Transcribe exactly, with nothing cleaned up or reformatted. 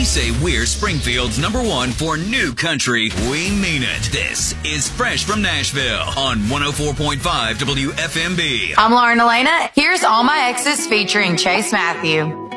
we say we're Springfield's number one for new country, we mean it. This is Fresh from Nashville on one oh four point five W F M B. I'm Lauren Elena. Here's All My Exes featuring Chase Matthew.